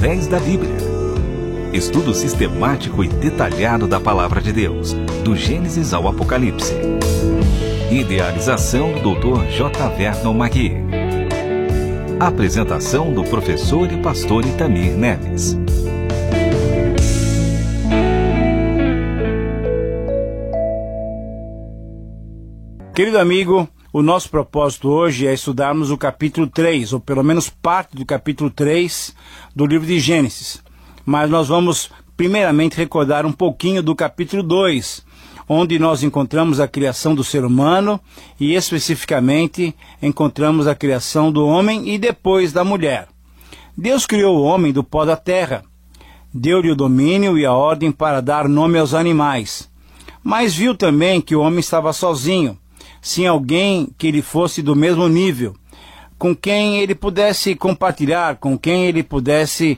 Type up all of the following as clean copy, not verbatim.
através da Bíblia. Estudo sistemático e detalhado da Palavra de Deus, do Gênesis ao Apocalipse. Idealização do Dr. J. Vernon Magui. Apresentação do professor e pastor Itamir Neves. Querido amigo, o nosso propósito hoje é estudarmos o capítulo 3, ou pelo menos parte do capítulo 3 do livro de Gênesis. Mas nós vamos primeiramente recordar um pouquinho do capítulo 2, onde nós encontramos a criação do ser humano e especificamente encontramos a criação do homem e depois da mulher. Deus criou o homem do pó da terra, deu-lhe o domínio e a ordem para dar nome aos animais, mas viu também que o homem estava sozinho, sem alguém que lhe fosse do mesmo nível, com quem ele pudesse compartilhar, com quem ele pudesse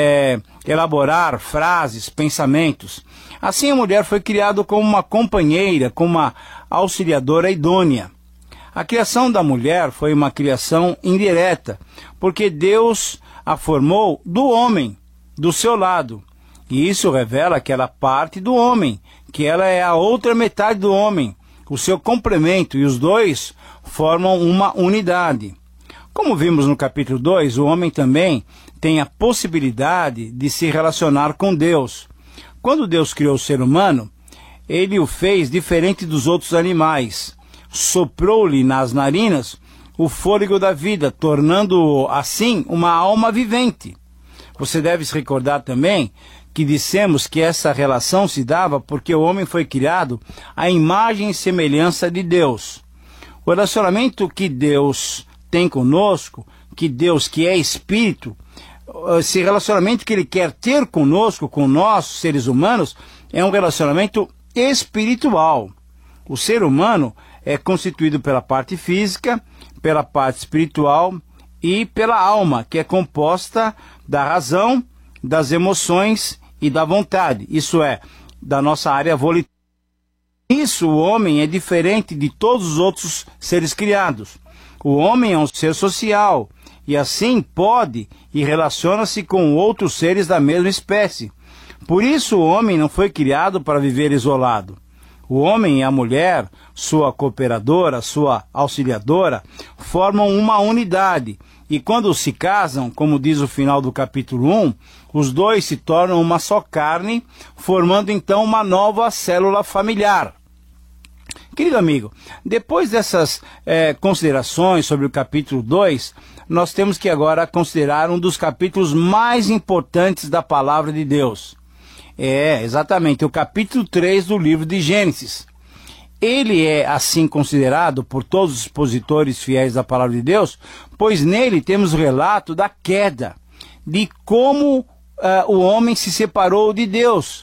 elaborar frases, pensamentos. Assim a mulher foi criada como uma companheira, como uma auxiliadora idônea. A criação da mulher foi uma criação indireta, porque Deus a formou do homem, do seu lado. E isso revela que ela é parte do homem, que ela é a outra metade do homem, o seu complemento, e os dois formam uma unidade. Como vimos no capítulo 2, o homem também tem a possibilidade de se relacionar com Deus. Quando Deus criou o ser humano, ele o fez diferente dos outros animais. Soprou-lhe nas narinas o fôlego da vida, tornando-o assim uma alma vivente. Você deve se recordar também que dissemos que essa relação se dava porque o homem foi criado à imagem e semelhança de Deus. O relacionamento que Deus tem conosco, que Deus, que é Espírito, esse relacionamento que Ele quer ter conosco, com nós, seres humanos, é um relacionamento espiritual. O ser humano é constituído pela parte física, pela parte espiritual e pela alma, que é composta da razão, das emoções e da vontade, isso é, da nossa área volitiva. Isso, o homem é diferente de todos os outros seres criados. O homem é um ser social e assim pode e relaciona-se com outros seres da mesma espécie. Por isso o homem não foi criado para viver isolado. O homem e a mulher, sua cooperadora, sua auxiliadora, formam uma unidade. E quando se casam, como diz o final do capítulo 1, os dois se tornam uma só carne, formando então uma nova célula familiar. Querido amigo, depois dessas considerações sobre o capítulo 2, nós temos que agora considerar um dos capítulos mais importantes da palavra de Deus. É, exatamente, o capítulo 3 do livro de Gênesis. Ele é assim considerado por todos os expositores fiéis da palavra de Deus, pois nele temos o relato da queda, de como o homem se separou de Deus.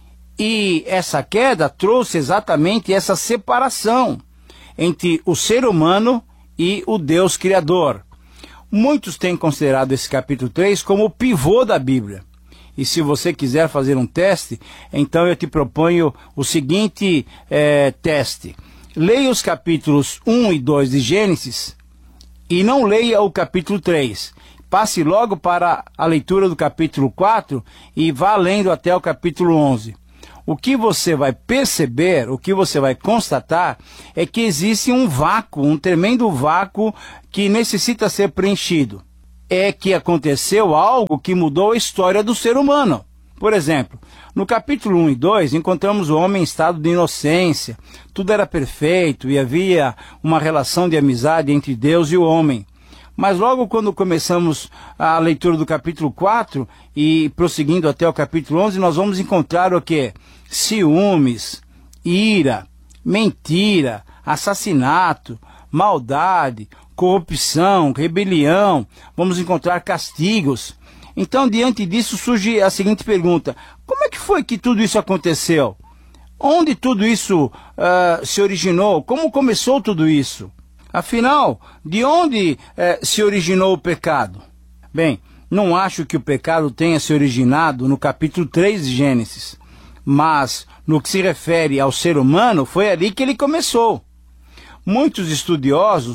E essa queda trouxe exatamente essa separação entre o ser humano e o Deus Criador. Muitos têm considerado esse capítulo 3 como o pivô da Bíblia. E se você quiser fazer um teste, então eu te proponho o seguinte teste. Leia os capítulos 1 e 2 de Gênesis e não leia o capítulo 3. Passe logo para a leitura do capítulo 4 e vá lendo até o capítulo 11. O que você vai perceber, o que você vai constatar, é que existe um vácuo, um tremendo vácuo que necessita ser preenchido. É que aconteceu algo que mudou a história do ser humano. Por exemplo, no capítulo 1 e 2, encontramos o homem em estado de inocência, tudo era perfeito e havia uma relação de amizade entre Deus e o homem. Mas logo quando começamos a leitura do capítulo 4 e prosseguindo até o capítulo 11, nós vamos encontrar o quê? Ciúmes, ira, mentira, assassinato, maldade, corrupção, rebelião, vamos encontrar castigos. Então, diante disso, surge a seguinte pergunta: como é que foi que tudo isso aconteceu? Onde tudo isso se originou? Como começou tudo isso? Afinal, de onde se originou o pecado? Bem, não acho que o pecado tenha se originado no capítulo 3 de Gênesis, mas no que se refere ao ser humano, foi ali que ele começou. Muitos estudiosos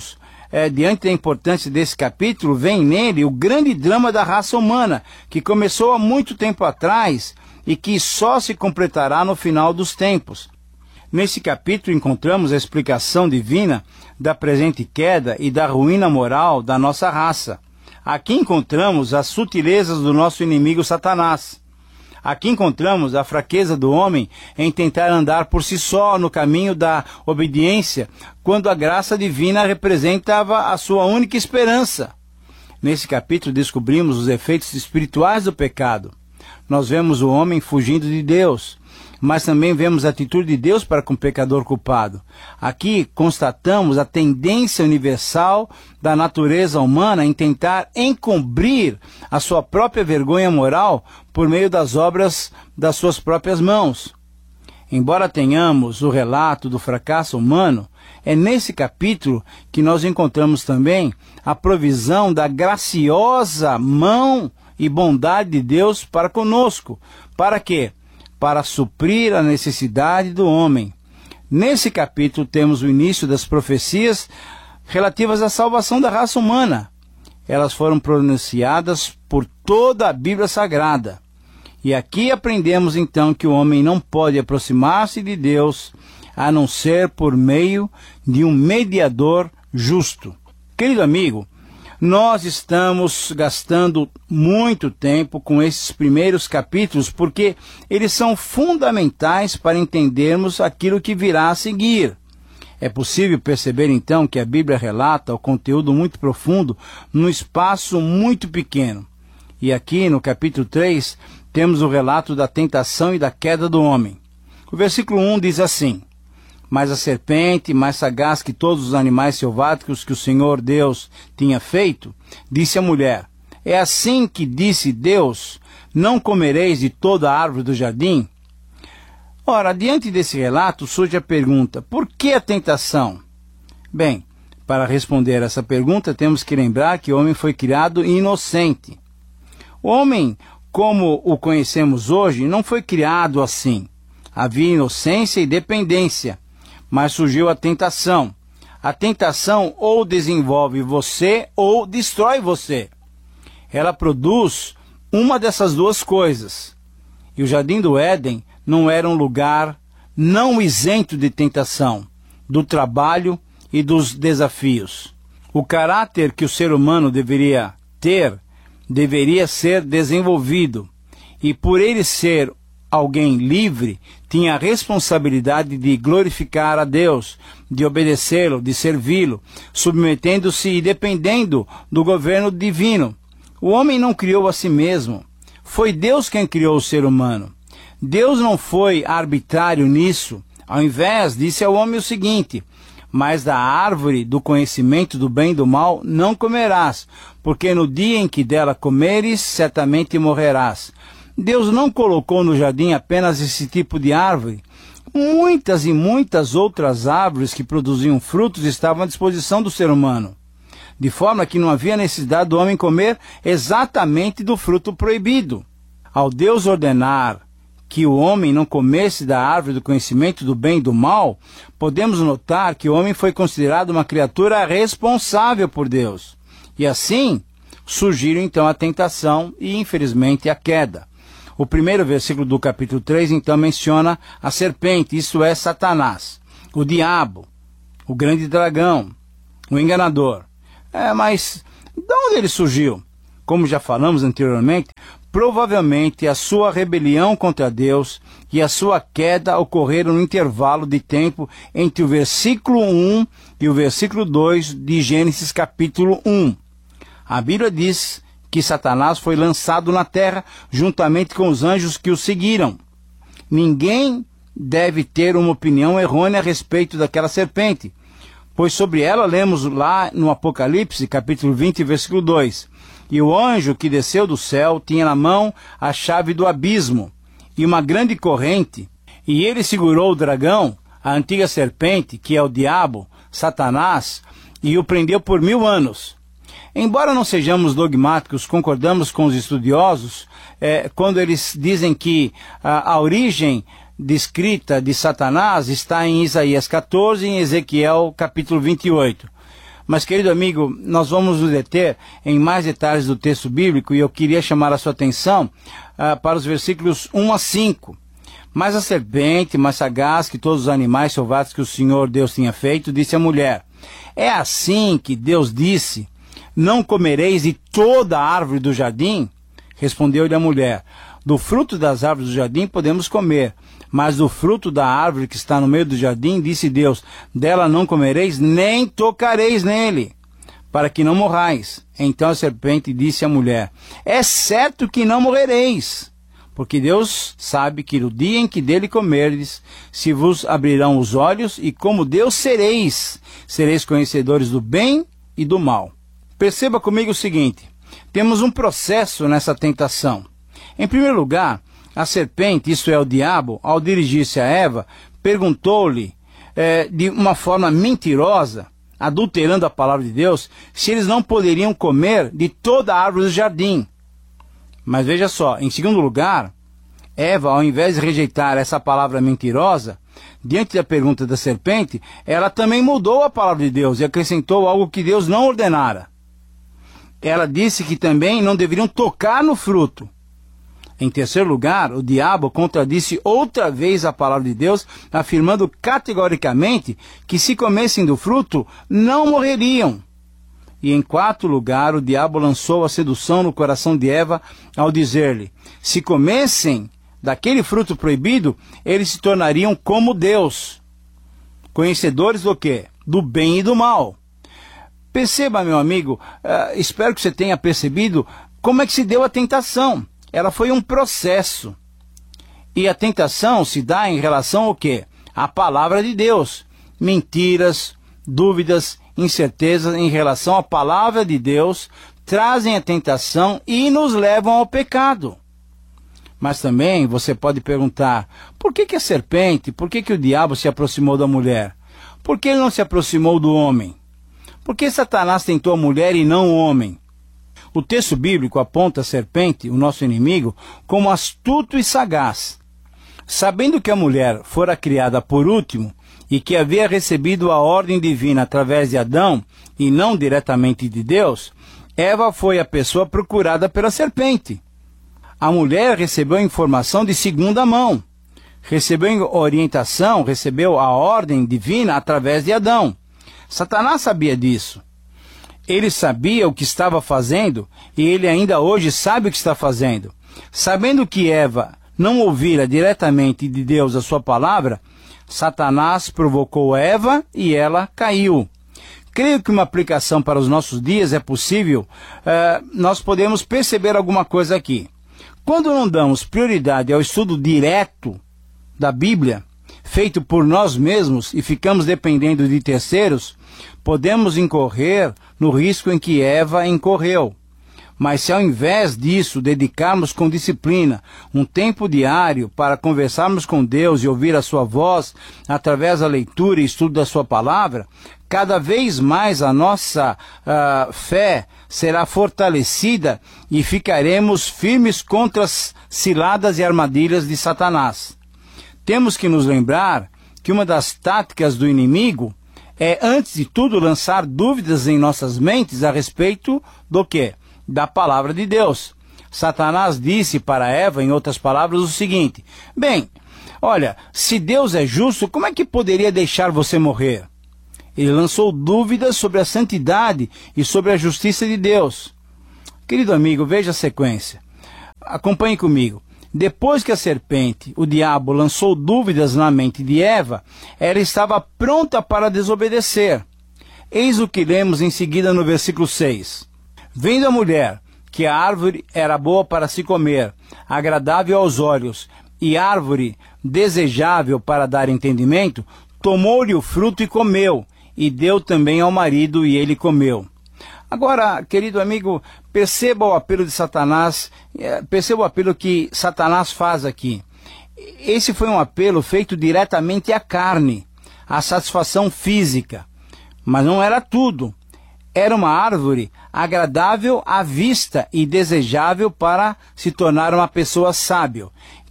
diante da importância desse capítulo, vem nele o grande drama da raça humana, que começou há muito tempo atrás e que só se completará no final dos tempos. Nesse capítulo encontramos a explicação divina da presente queda e da ruína moral da nossa raça. Aqui encontramos as sutilezas do nosso inimigo Satanás. Aqui encontramos a fraqueza do homem em tentar andar por si só no caminho da obediência, quando a graça divina representava a sua única esperança. Nesse capítulo descobrimos os efeitos espirituais do pecado. Nós vemos o homem fugindo de Deus, mas também vemos a atitude de Deus para com o pecador culpado. Aqui constatamos a tendência universal da natureza humana em tentar encobrir a sua própria vergonha moral por meio das obras das suas próprias mãos. Embora tenhamos o relato do fracasso humano, é nesse capítulo que nós encontramos também a provisão da graciosa mão e bondade de Deus para conosco. Para quê? Para suprir a necessidade do homem. Nesse capítulo temos o início das profecias relativas à salvação da raça humana. Elas foram pronunciadas por toda a Bíblia Sagrada. E aqui aprendemos então que o homem não pode aproximar-se de Deus a não ser por meio de um mediador justo. Querido amigo, nós estamos gastando muito tempo com esses primeiros capítulos porque eles são fundamentais para entendermos aquilo que virá a seguir. É possível perceber então que a Bíblia relata o conteúdo muito profundo num espaço muito pequeno. E aqui no capítulo 3 temos o relato da tentação e da queda do homem. O versículo 1 diz assim: Mas a serpente, mais sagaz que todos os animais selváticos que o Senhor Deus tinha feito, disse à mulher: É assim que disse Deus, não comereis de toda a árvore do jardim? Ora, diante desse relato surge a pergunta: por que a tentação? Bem, para responder essa pergunta temos que lembrar que o homem foi criado inocente. O homem, como o conhecemos hoje, não foi criado assim. Havia inocência e dependência. Mas surgiu a tentação. A tentação ou desenvolve você ou destrói você. Ela produz uma dessas duas coisas. E o Jardim do Éden não era um lugar não isento de tentação, do trabalho e dos desafios. O caráter que o ser humano deveria ter, deveria ser desenvolvido. E por ele ser alguém livre, tinha a responsabilidade de glorificar a Deus, de obedecê-lo, de servi-lo, submetendo-se e dependendo do governo divino. O homem não criou a si mesmo. Foi Deus quem criou o ser humano. Deus não foi arbitrário nisso. Ao invés, disse ao homem o seguinte: Mas da árvore do conhecimento do bem e do mal não comerás, porque no dia em que dela comeres, certamente morrerás. Deus não colocou no jardim apenas esse tipo de árvore. Muitas e muitas outras árvores que produziam frutos estavam à disposição do ser humano. De forma que não havia necessidade do homem comer exatamente do fruto proibido. Ao Deus ordenar que o homem não comesse da árvore do conhecimento do bem e do mal, podemos notar que o homem foi considerado uma criatura responsável por Deus. E assim surgiram então a tentação e, infelizmente, a queda. O primeiro versículo do capítulo 3, então, menciona a serpente, isto é, Satanás, o diabo, o grande dragão, o enganador. Mas de onde ele surgiu? Como já falamos anteriormente, provavelmente a sua rebelião contra Deus e a sua queda ocorreram no intervalo de tempo entre o versículo 1 e o versículo 2 de Gênesis capítulo 1. A Bíblia diz que Satanás foi lançado na terra juntamente com os anjos que o seguiram. Ninguém deve ter uma opinião errônea a respeito daquela serpente, pois sobre ela lemos lá no Apocalipse, capítulo 20, versículo 2. E o anjo que desceu do céu tinha na mão a chave do abismo e uma grande corrente, e ele segurou o dragão, a antiga serpente, que é o diabo, Satanás, e o prendeu por 1000 anos. Embora não sejamos dogmáticos, concordamos com os estudiosos quando eles dizem que a origem descrita de Satanás está em Isaías 14 e em Ezequiel capítulo 28. Mas, querido amigo, nós vamos nos deter em mais detalhes do texto bíblico e eu queria chamar a sua atenção para os versículos 1 a 5. Mas a serpente, mais sagaz que todos os animais selvagens que o Senhor Deus tinha feito, disse à mulher: é assim que Deus disse: não comereis de toda a árvore do jardim? Respondeu-lhe a mulher: do fruto das árvores do jardim podemos comer, mas do fruto da árvore que está no meio do jardim, disse Deus: dela não comereis, nem tocareis nele, para que não morrais. Então a serpente disse à mulher: é certo que não morrereis, porque Deus sabe que no dia em que dele comerdes, se vos abrirão os olhos, e como Deus sereis conhecedores do bem e do mal. Perceba comigo o seguinte: temos um processo nessa tentação. Em primeiro lugar, a serpente, isto é, o diabo, ao dirigir-se a Eva, perguntou-lhe de uma forma mentirosa, adulterando a palavra de Deus, se eles não poderiam comer de toda a árvore do jardim. Mas veja só, em segundo lugar, Eva, ao invés de rejeitar essa palavra mentirosa, diante da pergunta da serpente, ela também mudou a palavra de Deus e acrescentou algo que Deus não ordenara. Ela disse que também não deveriam tocar no fruto. Em terceiro lugar, o diabo contradisse outra vez a palavra de Deus, afirmando categoricamente que se comessem do fruto, não morreriam. E em quarto lugar, o diabo lançou a sedução no coração de Eva ao dizer-lhe: se comessem daquele fruto proibido, eles se tornariam como Deus, conhecedores do quê? Do bem e do mal. Perceba, meu amigo, espero que você tenha percebido como é que se deu a tentação. Ela foi um processo. E a tentação se dá em relação ao quê? À palavra de Deus. Mentiras, dúvidas, incertezas em relação à palavra de Deus trazem a tentação e nos levam ao pecado. Mas também você pode perguntar: por que a serpente, por que o diabo se aproximou da mulher? Por que ele não se aproximou do homem? Por que Satanás tentou a mulher e não o homem? O texto bíblico aponta a serpente, o nosso inimigo, como astuto e sagaz. Sabendo que a mulher fora criada por último e que havia recebido a ordem divina através de Adão e não diretamente de Deus, Eva foi a pessoa procurada pela serpente. A mulher recebeu informação de segunda mão, recebeu orientação, recebeu a ordem divina através de Adão. Satanás sabia disso. Ele sabia o que estava fazendo e ele ainda hoje sabe o que está fazendo. Sabendo que Eva não ouvira diretamente de Deus a sua palavra, Satanás provocou Eva e ela caiu. Creio que uma aplicação para os nossos dias é possível. Nós podemos perceber alguma coisa aqui. Quando não damos prioridade ao estudo direto da Bíblia, feito por nós mesmos e ficamos dependendo de terceiros, podemos incorrer no risco em que Eva incorreu. Mas se ao invés disso dedicarmos com disciplina um tempo diário para conversarmos com Deus e ouvir a sua voz através da leitura e estudo da sua palavra, cada vez mais a nossa fé será fortalecida e ficaremos firmes contra as ciladas e armadilhas de Satanás. Temos que nos lembrar que uma das táticas do inimigo é, antes de tudo, lançar dúvidas em nossas mentes a respeito do quê? Da palavra de Deus. Satanás disse para Eva, em outras palavras, o seguinte: bem, olha, se Deus é justo, como é que poderia deixar você morrer? Ele lançou dúvidas sobre a santidade e sobre a justiça de Deus. Querido amigo, veja a sequência. Acompanhe comigo. Depois que a serpente, o diabo, lançou dúvidas na mente de Eva, ela estava pronta para desobedecer. Eis o que lemos em seguida no versículo 6. Vendo a mulher que a árvore era boa para se comer, agradável aos olhos, e árvore desejável para dar entendimento, tomou-lhe o fruto e comeu, e deu também ao marido, e ele comeu. Agora, querido amigo, perceba o apelo de Satanás, perceba o apelo que Satanás faz aqui. Esse foi um apelo feito diretamente à carne, à satisfação física. Mas não era tudo. Era uma árvore agradável à vista e desejável para se tornar uma pessoa sábia.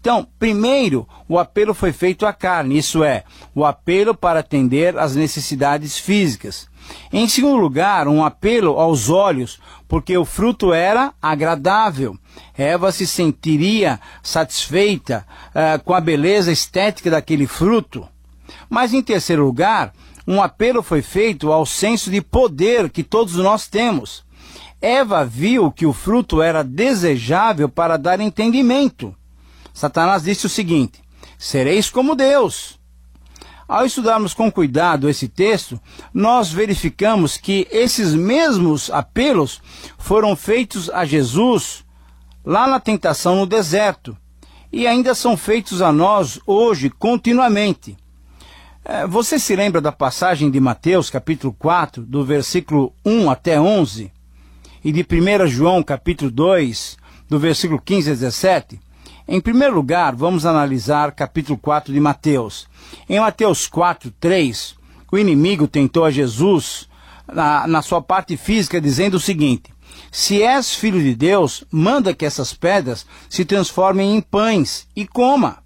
Então, primeiro, o apelo foi feito à carne, isso é, o apelo para atender às necessidades físicas. Em segundo lugar, um apelo aos olhos, porque o fruto era agradável. Eva se sentiria satisfeita com a beleza estética daquele fruto. Mas em terceiro lugar, um apelo foi feito ao senso de poder que todos nós temos. Eva viu que o fruto era desejável para dar entendimento. Satanás disse o seguinte: sereis como Deus. Ao estudarmos com cuidado esse texto, nós verificamos que esses mesmos apelos foram feitos a Jesus lá na tentação no deserto e ainda são feitos a nós hoje continuamente. Você se lembra da passagem de Mateus, capítulo 4, do versículo 1 até 11, e de 1 João, capítulo 2, do versículo 15 a 17? Em primeiro lugar, vamos analisar capítulo 4 de Mateus. Em Mateus 4, 3, o inimigo tentou a Jesus na sua parte física, dizendo o seguinte: se és filho de Deus, manda que essas pedras se transformem em pães e coma.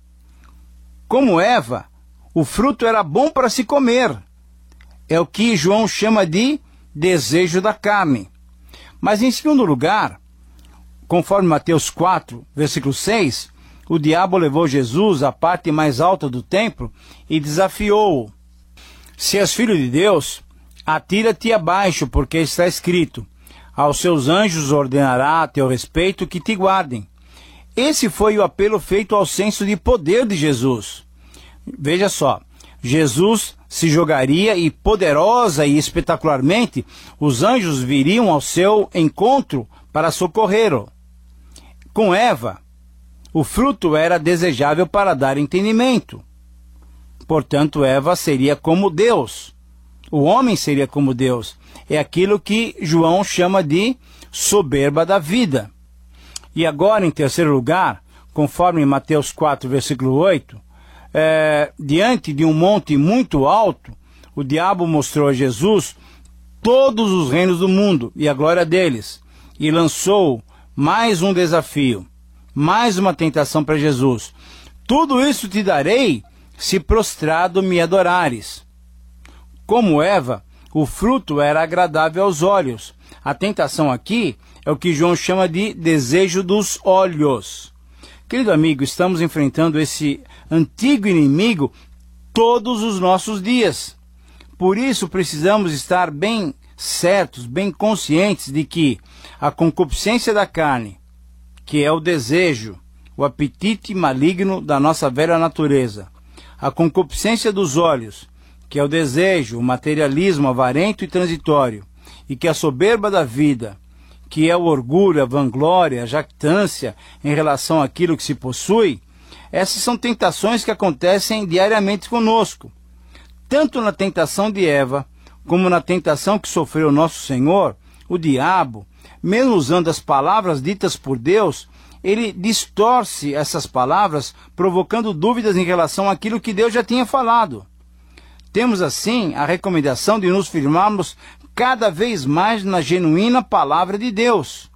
Como Eva, o fruto era bom para se comer. É o que João chama de desejo da carne. Mas em segundo lugar, conforme Mateus 4, versículo 6, o diabo levou Jesus à parte mais alta do templo e desafiou-o. Se és filho de Deus, atira-te abaixo, porque está escrito: aos seus anjos ordenará a teu respeito que te guardem. Esse foi o apelo feito ao senso de poder de Jesus. Veja só, Jesus se jogaria e poderosa e espetacularmente os anjos viriam ao seu encontro para socorrê-lo. Com Eva, o fruto era desejável para dar entendimento. Portanto, Eva seria como Deus. O homem seria como Deus. É aquilo que João chama de soberba da vida. E agora, em terceiro lugar, conforme Mateus 4, versículo 8, diante de um monte muito alto, o diabo mostrou a Jesus todos os reinos do mundo e a glória deles, e lançou mais um desafio, mais uma tentação para Jesus: tudo isso te darei se prostrado me adorares. Como Eva, o fruto era agradável aos olhos. A tentação aqui é o que João chama de desejo dos olhos. Querido amigo, estamos enfrentando esse antigo inimigo todos os nossos dias. Por isso precisamos estar bem certos, bem conscientes de que a concupiscência da carne, que é o desejo, o apetite maligno da nossa velha natureza, a concupiscência dos olhos, que é o desejo, o materialismo avarento e transitório, e que a soberba da vida, que é o orgulho, a vanglória, a jactância em relação àquilo que se possui, essas são tentações que acontecem diariamente conosco. Tanto na tentação de Eva, como na tentação que sofreu nosso Senhor, o diabo, mesmo usando as palavras ditas por Deus, ele distorce essas palavras, provocando dúvidas em relação àquilo que Deus já tinha falado. Temos, assim, a recomendação de nos firmarmos cada vez mais na genuína palavra de Deus.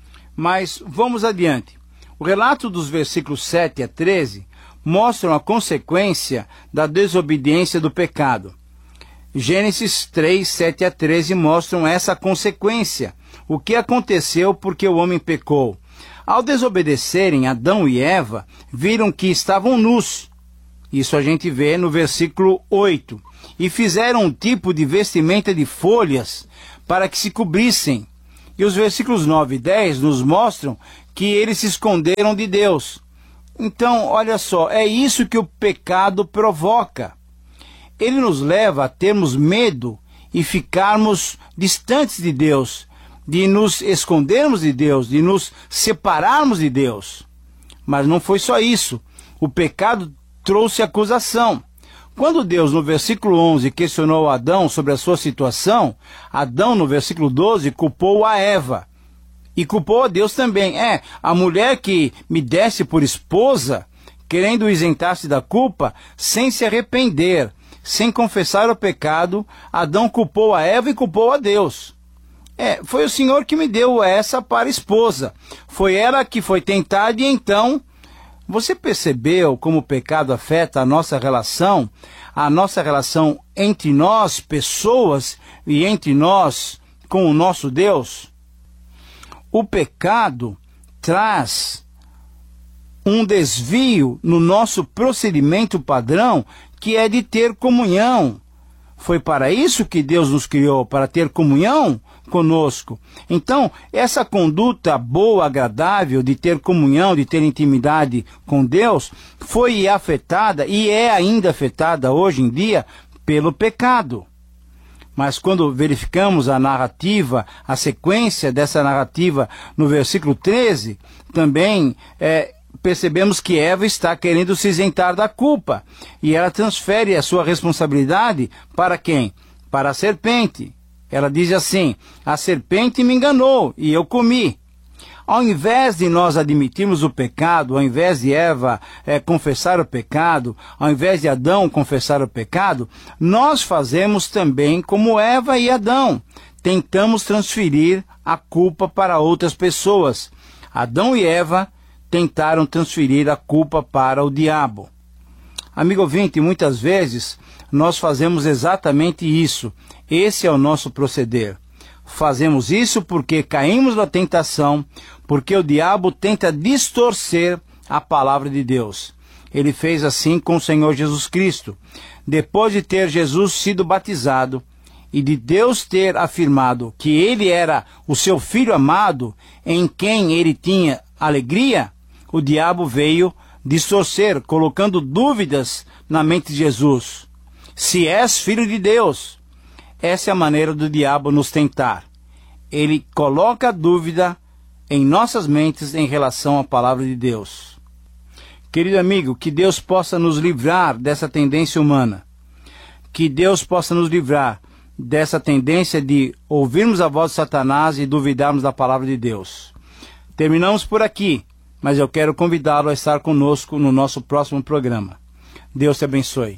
Mas vamos adiante. O relato dos versículos 7 a 13 mostram a consequência da desobediência do pecado. Gênesis 3, 7 a 13 mostram essa consequência. O que aconteceu porque o homem pecou? Ao desobedecerem, Adão e Eva viram que estavam nus. Isso a gente vê no versículo 8. E fizeram um tipo de vestimenta de folhas para que se cobrissem. E os versículos 9 e 10 nos mostram que eles se esconderam de Deus. Então, olha só, é isso que o pecado provoca. Ele nos leva a termos medo e ficarmos distantes de Deus, de nos escondermos de Deus, de nos separarmos de Deus. Mas não foi só isso. O pecado trouxe acusação. Quando Deus, no versículo 11, questionou Adão sobre a sua situação, Adão, no versículo 12, culpou a Eva. E culpou a Deus também. A mulher que me desse por esposa, querendo isentar-se da culpa, sem se arrepender, sem confessar o pecado, Adão culpou a Eva e culpou a Deus. Foi o Senhor que me deu essa para esposa. Foi ela que foi tentada e então Você percebeu como o pecado afeta a nossa relação entre nós, pessoas, e entre nós com o nosso Deus? O pecado traz um desvio no nosso procedimento padrão, que é de ter comunhão. Foi para isso que Deus nos criou, para ter comunhão conosco. Então, essa conduta boa, agradável, de ter comunhão, de ter intimidade com Deus, foi afetada e é ainda afetada hoje em dia pelo pecado. Mas quando verificamos a narrativa, a sequência dessa narrativa no versículo 13, também percebemos que Eva está querendo se isentar da culpa. E ela transfere a sua responsabilidade para quem? Para a serpente. Ela diz assim: a serpente me enganou e eu comi. Ao invés de nós admitirmos o pecado, ao invés de Eva confessar o pecado, ao invés de Adão confessar o pecado, nós fazemos também como Eva e Adão. Tentamos transferir a culpa para outras pessoas. Adão e Eva tentaram transferir a culpa para o diabo. Amigo ouvinte, muitas vezes nós fazemos exatamente isso. Esse é o nosso proceder. Fazemos isso porque caímos na tentação, porque o diabo tenta distorcer a palavra de Deus. Ele fez assim com o Senhor Jesus Cristo. Depois de ter Jesus sido batizado e de Deus ter afirmado que ele era o seu Filho amado, em quem ele tinha alegria, o diabo veio distorcer, colocando dúvidas na mente de Jesus. Se és filho de Deus. Essa é a maneira do diabo nos tentar. Ele coloca dúvida em nossas mentes em relação à palavra de Deus. Querido amigo, que Deus possa nos livrar dessa tendência humana. Que Deus possa nos livrar dessa tendência de ouvirmos a voz de Satanás e duvidarmos da palavra de Deus. Terminamos por aqui, mas eu quero convidá-lo a estar conosco no nosso próximo programa. Deus te abençoe.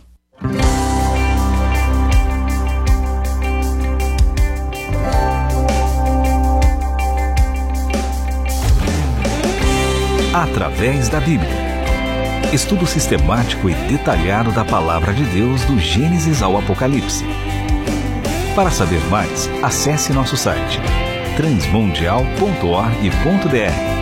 Através da Bíblia. Estudo sistemático e detalhado da Palavra de Deus do Gênesis ao Apocalipse. Para saber mais, acesse nosso site transmundial.org.br.